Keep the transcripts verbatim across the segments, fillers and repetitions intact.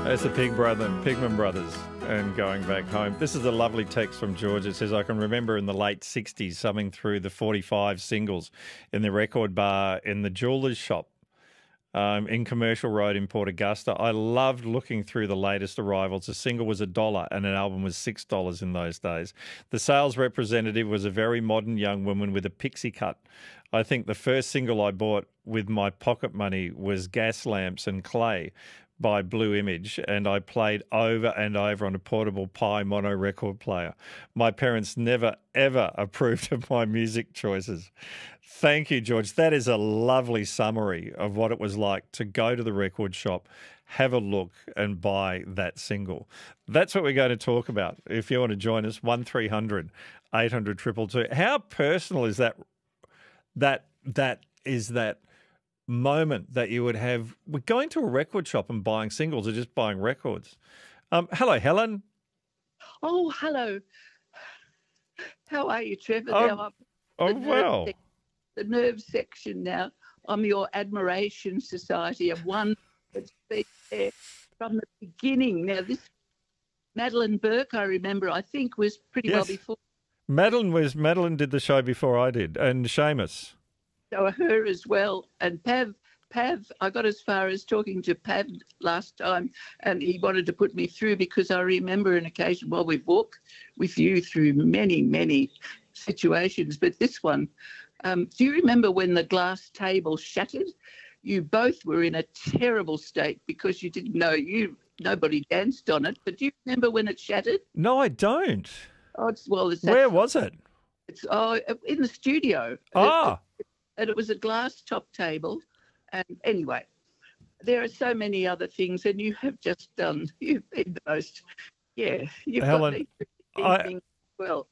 That's the Pig brother, Pigman Brothers, and Going Back Home. This is a lovely text from George. It says, I can remember in the late sixties summing through the forty-five singles in the record bar in the jeweller's shop um, in Commercial Road in Port Augusta. I loved looking through the latest arrivals. A single was a dollar and an album was six dollars in those days. The sales representative was a very modern young woman with a pixie cut. I think the first single I bought with my pocket money was Gas Lamps and Clay by Blue Image, and I played over and over on a portable Pi mono record player. My parents never, ever approved of my music choices. Thank you, George. That is a lovely summary of what it was like to go to the record shop, have a look and buy that single. That's what we're going to talk about. If you want to join us, one three hundred eight hundred two two two. How personal is that? That that is that moment that you would have with going to a record shop and buying singles or just buying records. Um, hello, Helen. Oh, hello. How are you, Trevor? Oh, now I'm oh the well. Nerve, the nerve section now. I'm your admiration society of one that's been there from the beginning. Now, this Madeline Burke, I remember, I think was pretty Yes. well before. Madeline was Madeline did the show before I did, and Seamus. So her as well. And Pav, Pav, I got as far as talking to Pav last time, and he wanted to put me through because I remember an occasion, well, we've walked with you through many, many situations, but this one, um, do you remember when the glass table shattered? You both were in a terrible state because you didn't know, you nobody danced on it, but do you remember when it shattered? No, I don't. Oh, it's, well, it's Where was it? It's oh, in the studio. Ah. It, and it was a glass top table. And anyway, there are so many other things, and you have just done, you've been the most, yeah, you've Helen, got I, things well.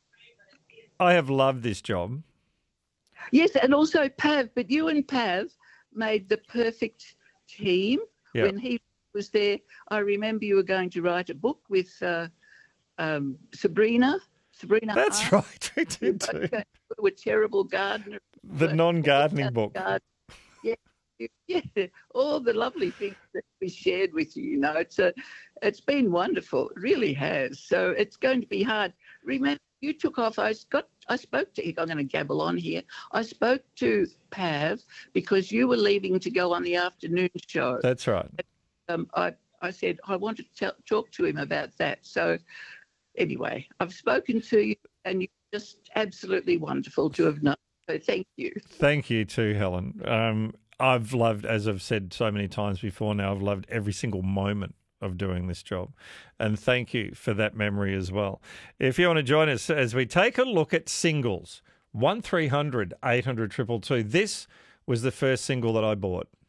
I have loved this job. Yes, and also Pav, but you and Pav made the perfect team. Yep. When he was there, I remember you were going to write a book with uh, um, Sabrina. Sabrina That's Hart. right, we did too. We're terrible gardeners. The non-gardening book. Yeah, yeah, all the lovely things that we shared with you. You know, it's a, it's been wonderful. It really has. So it's going to be hard. Remember, you took off. I got. I spoke to. I'm going to gabble on here. I spoke to Pav because you were leaving to go on the afternoon show. That's right. Um, I I said I want to tell, talk to him about that. So. Anyway, I've spoken to you and you're just absolutely wonderful to have known. So thank you. Thank you too, Helen. Um, I've loved, as I've said so many times before now, I've loved every single moment of doing this job. And thank you for that memory as well. If you want to join us as we take a look at singles, one three hundred eight hundred two two two. This was the first single that I bought.